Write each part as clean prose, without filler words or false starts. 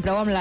prou amb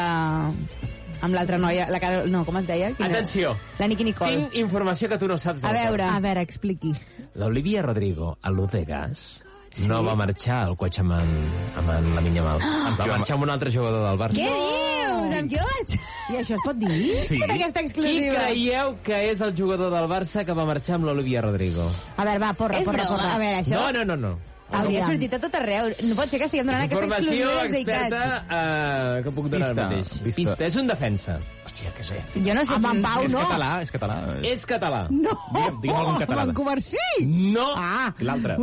l'altra noia, com es deia? Atenció. La Nicki Nicole. Tinc informació que tu no saps. A veure, expliqui. L'Olivia Rodrigo, a Las Vegas, no va marxar al cotxe amb la Minya Mal. Va marxar amb un altre jugador del Barça. Què dius? Amb George? I això es pot dir? Sí. Aquesta Qui exclusiva. creieu que és el jugador del Barça que va marxar amb l'Olivia Rodrigo? A veure, va, porra. És broma. A veure, això... No. Hauria sortit a tot arreu. No pot ser que estiguem donant aquesta Informació exclusiva de experta que puc donar ara mateix. Pista. És un defensa. Hòstia, què sé. Jo no sé... Amb en Pau, no. És català. És català. No! Digue'm algun català. Amb en Covarsí! No. Ah. L'altre.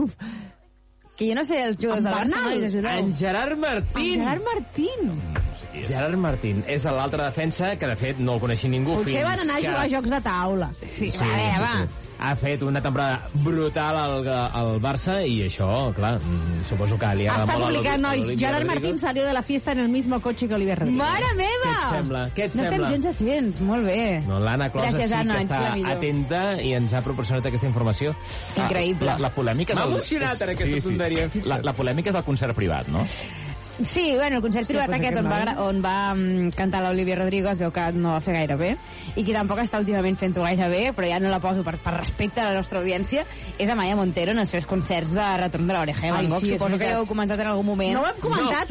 Que jo no sé els jugadors del Barça, no els ajudeu. En Gerard Martín. En Gerard Martín. Gerard Martín és l'altre defensa que, de fet, no el coneixia ningú. Potser van anar a jugar a jocs de taula. Sí, a veure, va. Ha fet una temporada brutal al Barça i això, clar, suposo que li agrada Està molt publicat, nois. l'Olivia Gerard Rodrigo. Martín salió de la fiesta en el mismo coche que Oliver Rodríguez. Mare meva! Què et sembla? Què et No estem sembla? gens atents, molt bé. No, l'Anna Closa Gràcies, sí Anna, que ets la està millor. atenta i ens ha proporcionat aquesta informació. Increïble. La polèmica... M'ha del- emocionat ara aquesta tonteria. La polèmica és del concert privat, no? Sí, bueno, el concert privat pues aquest on va cantar l'Olivia Rodrigo es veu que no va fer gaire bé i qui tampoc està últimament fent-ho gaire bé, però ja no la poso per respecte a la nostra audiència, és Amaya Montero en els seus concerts de Retorn de l'Oreja de Van Gogh. sí, és Suposo que veritat. heu comentat en algun moment. No ho hem comentat,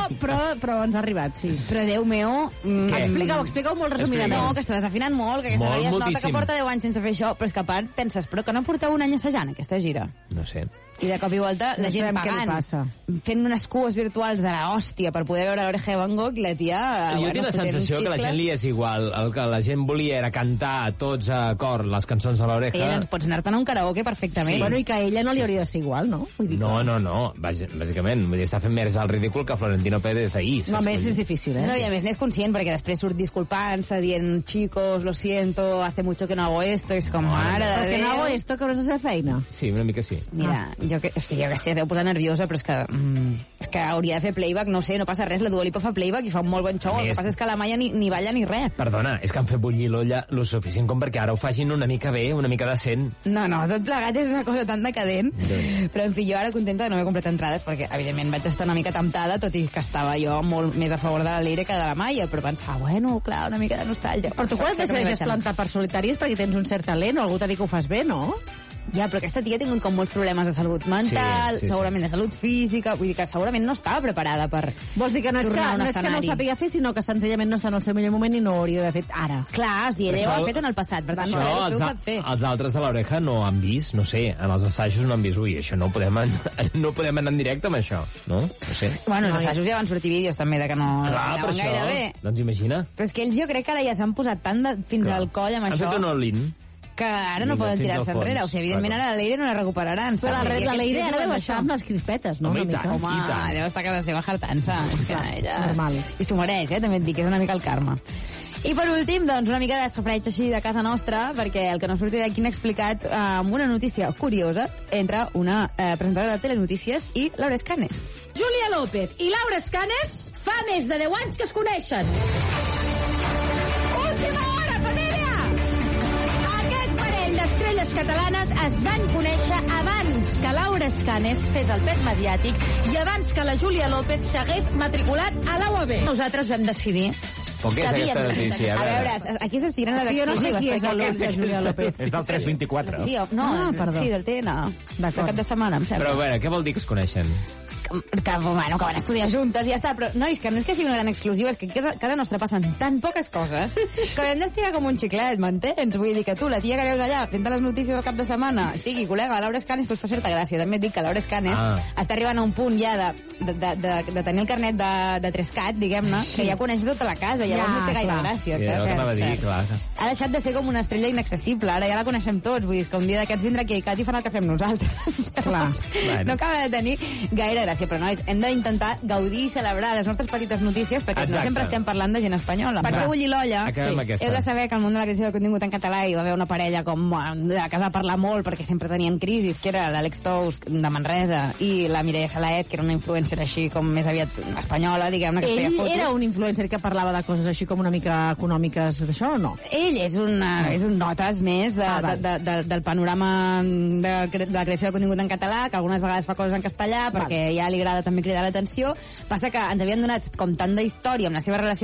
però ens ha arribat, sí. Però, Déu meu... Explica-ho molt resumidament. No, que està desafinant molt, que aquesta Molt, noia es nota moltíssim. que porta 10 anys sense fer això, però és que a part penses, però que no porteu un any assajant aquesta gira? No sé. I de cop i volta la No gent sabem què li pagant, passa. fent unes cues virtuals de l'hòstia per poder veure l'Oreja de Van Gogh i la tia... Jo tinc la sensació que la gent li és igual. El que la gent volia era cantar a tots a cor les cançons de l'Oreja. Ella, doncs pots anar-te'n a un karaoke perfectament. Sí. Bueno, i que a ella no li hauria de ser igual, no? Vull dir que... No. Bàsicament. Vull dir, està fent més el ridícul que Florentino Pérez d'ahir. No, saps? més és difícil, No, eh? i a més n'és conscient, perquè després surt disculpant-se, dient, chicos, lo siento, hace mucho que no hago esto, és com, mare de Perquè Déu. no hago esto, que no és la feina. Sí, una mica sí. Mira, jo que sé, deu posar nerviosa, però és que hauria de fer playback, no sé, no passa res, la Dua Lipa fa playback i fa un molt bon show, A el que més- passa és que la Maia ni balla ni res. Perdona, és que han fet bullir l'olla lo suficient com perquè ara ho facin una mica bé, una mica decent. No, tot plegat és una cosa tan decadent. Sí. Però, en fi, jo ara contenta de no haver comprat entrades, perquè, evidentment, vaig estar una mica temptada, tot i que estava jo molt més a favor de la Leire que de la Maia, però pensava, bueno, clar, una mica de nostàlgia. Però tu quan et Potser que m'hi decideixes vaig anar. plantar per solitari és perquè tens un cert talent o algú t'ha dit que ho fas bé, no? Ja, però aquesta tia ha tingut com molts problemes de salut mental, Sí. segurament de salut física, vull dir que segurament no estava preparada per... Vols dir que no és que Tornar a un no, és que no ho escenari. sàpiga fer, sinó que senzillament no està en el seu millor moment i no ho hauria d'haver fet ara. Clar, o sigui, ella ho ha fet en el passat, per tant, Això, no els, ho pot fer. els altres de l'Oreja no han vist, no sé, en els assajos no han vist, ui, això no podem anar en directe amb això, no? No sé. Bueno, els assajos ja van sortir vídeos també de que no Clar, per anaven això, gaire bé. doncs imagina. Però és que ells jo crec que ara ja s'han posat tant fins Clar. al coll amb Han això fet un all-in. que ara no Vinga, poden fins tirar-se al fons. enrere. O sigui, evidentment Clar. ara la Leire no la recuperaran. Però saps? I la aquests Leire tios ara deu van estar d'això. amb les crispetes, no? Home, Una i tant. mica. Home, deu estar a casa seva jartant-se. És que ella... normal. I s'ho mereix, també et dic, és una mica el karma. I per últim, doncs, una mica de safreig així de casa nostra, perquè el que no surti d'aquí n'ha explicat amb una notícia curiosa entre una presentadora de telenotícies i Laura Escanes. Júlia López i Laura Escanes fa més de 10 anys que es coneixen. Última hora, família! Aquest parell d'estrelles catalanes es van conèixer abans que Laura Escanes fes el pet mediàtic i abans que la Júlia López s'hagués matriculat a la UAB. Nosaltres vam decidir O què és que aquesta havíem- notícia? A veure, aquí s'estiren les Jo no sé exclusives. qui és perquè- el de Júlia López. És del 324. Sí, no, perdó. sí, del TN. De cap de setmana, em sembla. Però, a veure, què vol dir que es coneixen? Bueno, que van estudiar juntes i ja està, però nois, que no és que sigui una gran exclusiva, és que a casa nostra passen tan poques coses que hem d'estirar com un xiclet, m'entens? Vull dir que tu, la tia que veus allà fent les notícies al cap de setmana, sigui col·lega, Laura Escanes, doncs fa certa gràcia. També et dic que Laura Escanes està arribant a un punt ja de tenir el carnet de 3CAT, diguem-ne, que ja coneix tota la casa, llavors no té gaire gràcia. Sí, és el que anava a dir, clar. Ha deixat de ser com una estrella inaccessible, ara ja la coneixem tots, vull dir que un dia d'aquests vindrà aquí a ICAT i fan el que fem nosaltres. Clar. No acaba de tenir gaire gràcia, però nois, hem d'intentar gaudir i celebrar les nostres petites notícies perquè no sempre estem parlant de gent espanyola. Per què bullir l'olla? Acabem aquesta. Heu de saber que al món de la creació de contingut en català hi va haver una parella com de la que es va parlar molt perquè sempre tenien crisis, que era l'Àlex Tous de Manresa i la Mireia Salaet, que era una influencer així com més aviat espanyola, diguem-ne, que es feia Ell fotos. era un influencer que parlava de coses així com una mica econòmiques d'això o no? Ell és un notes més del panorama de la creació de contingut en català, que algunes vegades fa coses en castellà, perquè ja li agrada també cridar l'atenció. Passa que ens havien donat com tant d'història amb la seva relació